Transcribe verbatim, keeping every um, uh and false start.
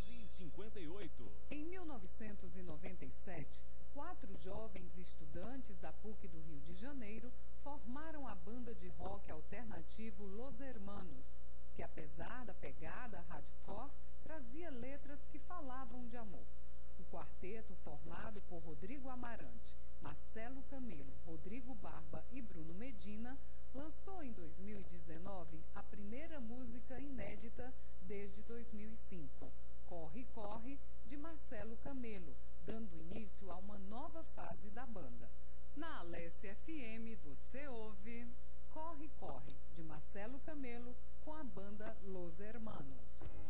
onze e cinquenta e oito. Em mil novecentos e noventa e sete, quatro jovens estudantes da P U C do Rio de Janeiro formaram a banda de rock alternativo Los Hermanos, que apesar da pegada hardcore, trazia letras que falavam de amor. O quarteto, formado por Rodrigo Amarante, Marcelo Camelo, Rodrigo Barba e Bruno Medina, lançou em dois mil e dezenove a primeira música inédita desde dois mil e cinco, Corre, Corre, de Marcelo Camelo, dando início a uma nova fase da banda. Na Alesse F M você ouve Corre, Corre, de Marcelo Camelo, com a banda Los Hermanos.